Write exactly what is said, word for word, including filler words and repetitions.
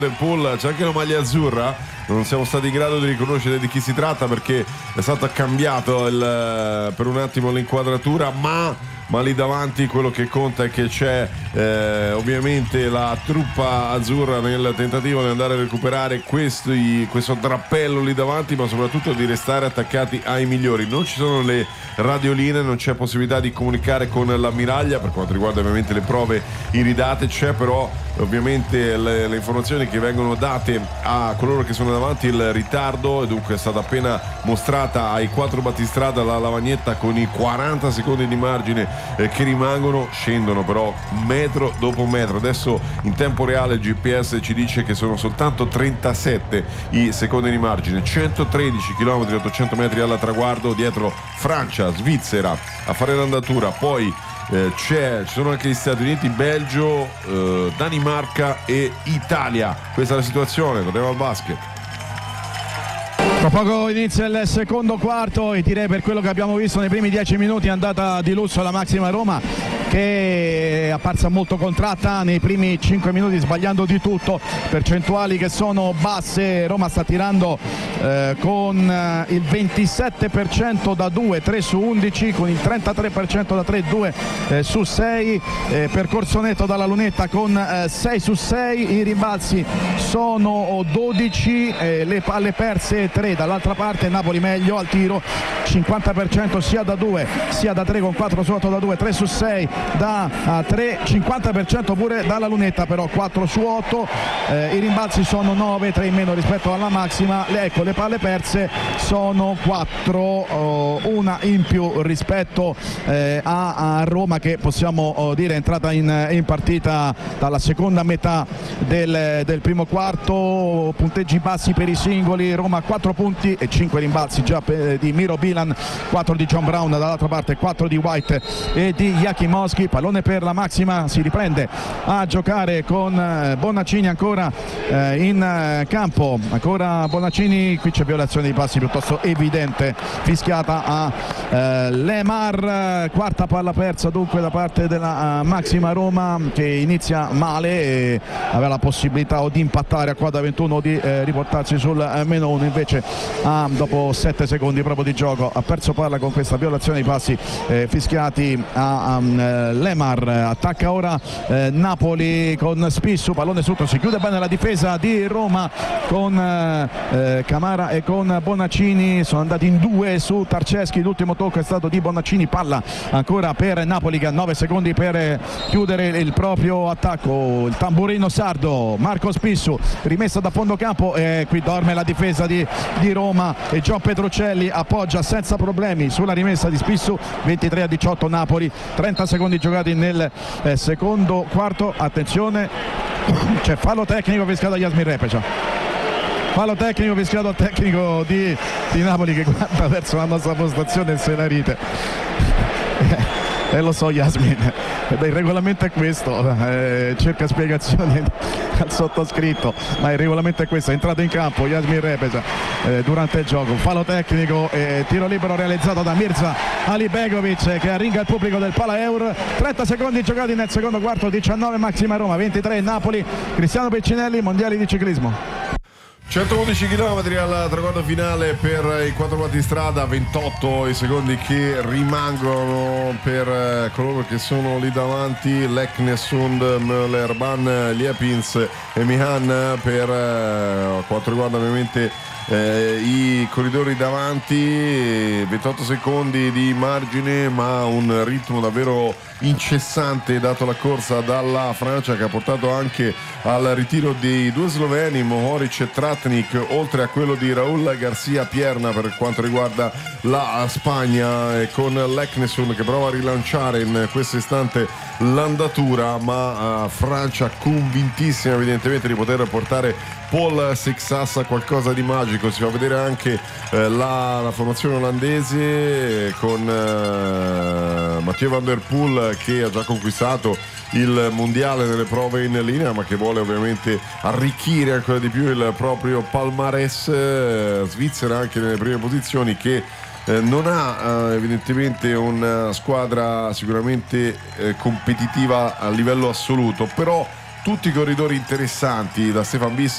del pool c'è anche la maglia azzurra, non siamo stati in grado di riconoscere di chi si tratta perché è stato cambiato il, per un attimo l'inquadratura, ma ma lì davanti quello che conta è che c'è eh, ovviamente la truppa azzurra nel tentativo di andare a recuperare questi, questo drappello lì davanti, ma soprattutto di restare attaccati ai migliori. Non ci sono le radioline, non c'è possibilità di comunicare con l'ammiraglia per quanto riguarda ovviamente le prove iridate, c'è però ovviamente le, le informazioni che vengono date a coloro che sono davanti, il ritardo, e dunque è stata appena mostrata ai quattro battistrada la lavagnetta con i quaranta secondi di margine eh, che rimangono, scendono però metro dopo metro. Adesso in tempo reale il G P S ci dice che sono soltanto trentasette i secondi di margine, centotredici chilometri, ottocento metri alla traguardo, dietro Francia, Svizzera a fare l'andatura, poi Eh, c'è, ci sono anche gli Stati Uniti, Belgio, eh, Danimarca e Italia. Questa è la situazione, torniamo al basket. Tra poco inizia il secondo quarto e direi per quello che abbiamo visto nei primi dieci minuti è andata di lusso la Maxima Roma, che è apparsa molto contratta nei primi cinque minuti, sbagliando di tutto, percentuali che sono basse. Roma sta tirando eh, con eh, il ventisette per cento da due, tre su undici, con il trentatré per cento da tre, due eh, su sei, eh, percorso netto dalla lunetta con eh, sei su sei, i rimbalzi sono dodici, eh, le palle perse tre. Dall'altra parte Napoli meglio al tiro, cinquanta per cento sia da due sia da tre, con quattro su otto da due, tre su sei da tre, cinquanta per cento pure dalla lunetta, però quattro su otto, eh, i rimbalzi sono nove, tre in meno rispetto alla Maxima. Le, ecco, le palle perse sono quattro, oh, una in più rispetto eh, a, a Roma, che possiamo oh, dire è entrata in, in partita dalla seconda metà del, del primo quarto. Punteggi bassi per i singoli, Roma quattro punti e cinque rimbalzi già per, di Miro Bilan, quattro di John Brown, dall'altra parte quattro di White e di Jakimowski. Pallone per la Maxima, si riprende a giocare con eh, Bonaccini ancora eh, in eh, campo, ancora Bonaccini, qui c'è violazione di passi piuttosto evidente fischiata a eh, Lemar. Quarta palla persa dunque da parte della uh, Maxima Roma, che inizia male e aveva la possibilità o di impattare a quota ventuno o di eh, riportarsi sul eh, meno uno, invece ah, dopo sette secondi proprio di gioco ha perso palla con questa violazione di passi eh, fischiati a um, Lemar. Attacca ora eh, Napoli con Spissu, pallone sotto, si chiude bene la difesa di Roma con eh, Camara e con Bonaccini, sono andati in due su Tarceschi, l'ultimo tocco è stato di Bonaccini, palla ancora per Napoli che ha nove secondi per chiudere il proprio attacco. Il tamburino sardo, Marco Spissu, rimessa da fondo campo e qui dorme la difesa di, di Roma e Gio Petruccelli appoggia senza problemi sulla rimessa di Spissu. Ventitré a diciotto Napoli, trenta secondi giocati nel eh, secondo quarto. Attenzione, c'è fallo tecnico fischiato a Yasmin Repecia, fallo tecnico fischiato al tecnico di, di Napoli che guarda verso la nostra postazione e se la ride. E eh, lo so Yasmin, il regolamento è questo, eh, cerca spiegazioni al sottoscritto, ma il regolamento è questo. È entrato in campo Yasmin Repeša eh, durante il gioco, fallo tecnico e tiro libero realizzato da Mirza Alibegovic che arringa il pubblico del Pala Eur. Trenta secondi giocati nel secondo quarto, diciannove Maxima Roma, ventitré Napoli. Cristiano Peccinelli, mondiali di ciclismo. centoundici chilometri al traguardo finale per i quattro battistrada, ventotto i secondi che rimangono per coloro che sono lì davanti, Leknesund, Möller, Ban, Liepins e Mihan per quanto riguarda ovviamente Eh, i corridori davanti. Ventotto secondi di margine, ma un ritmo davvero incessante dato la corsa dalla Francia, che ha portato anche al ritiro dei due sloveni, Mohoric e Tratnik, oltre a quello di Raul Garcia Pierna per quanto riguarda la Spagna, e con Leknesund che prova a rilanciare in questo istante l'andatura, ma uh, Francia convintissima evidentemente di poter portare Paul Sixas a qualcosa di magico. Si fa vedere anche eh, la, la formazione olandese con eh, Mathieu Van Der Poel, che ha già conquistato il mondiale nelle prove in linea, ma che vuole ovviamente arricchire ancora di più il proprio palmarès. eh, Svizzera anche nelle prime posizioni, che Eh, non ha eh, evidentemente una squadra sicuramente eh, competitiva a livello assoluto, però tutti i corridori interessanti, da Stefan Biss